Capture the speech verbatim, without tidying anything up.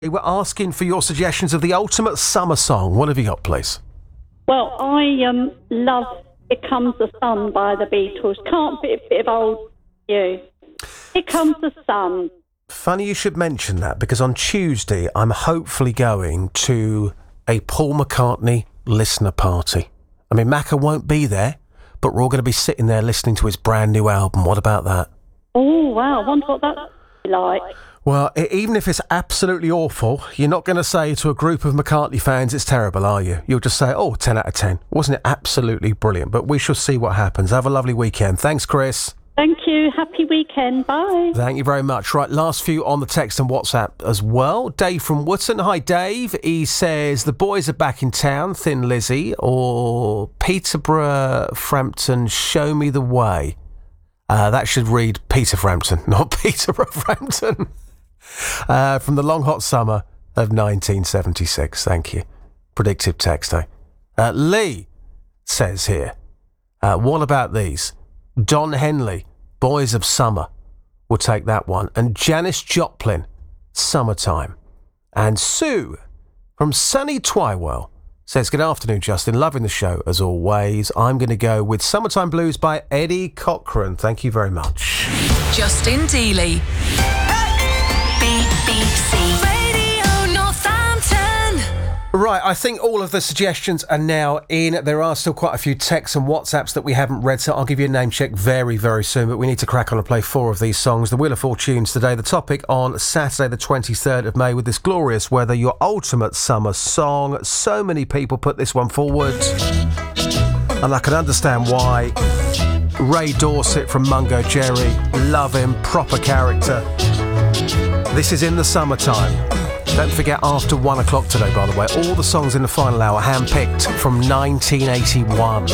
We're asking for your suggestions of the ultimate summer song. What have you got, please? Well, I um, love Here Comes the Sun by the Beatles. Can't be a bit of old you. Here Comes the Sun. Funny you should mention that, because on Tuesday I'm hopefully going to a Paul McCartney listener party. I mean, Macca won't be there, but we're all going to be sitting there listening to his brand new album. What about that? Oh, wow. I wonder what that's like. Well, even if it's absolutely awful, you're not going to say to a group of McCartney fans it's terrible, are you? You'll just say, oh, ten out of ten. Wasn't it absolutely brilliant? But we shall see what happens. Have a lovely weekend. Thanks, Chris. Thank you. Happy weekend. Bye. Thank you very much. Right, last few on the text and WhatsApp as well. Dave from Wootton. Hi, Dave. He says, the boys are back in town, Thin Lizzy, or Peterborough, Frampton, Show Me the Way. Uh, that should read Peter Frampton, not Peterborough, Frampton. Uh, from the long hot summer of nineteen seventy-six. Thank you. Predictive text, eh? Uh, Lee says here, uh, what about these? Don Henley, Boys of Summer. We'll take that one. And Janis Joplin, Summertime. And Sue from sunny Twywell says, good afternoon, Justin. Loving the show as always. I'm going to go with Summertime Blues by Eddie Cochran. Thank you very much. Justin Dealey. B B C Radio Northampton. Right, I think all of the suggestions are now in. There are still quite a few texts and WhatsApps that we haven't read, so I'll give you a name check very, very soon, but we need to crack on and play four of these songs. The Wheel of Fortunes today, the topic on Saturday the twenty-third of May with this glorious weather, your ultimate summer song. So many people put this one forward, and I can understand why. Ray Dorset from Mungo Jerry, love him, proper character. This is In the Summertime. Don't forget, after one o'clock today, by the way, all the songs in the final hour handpicked from nineteen eighty-one.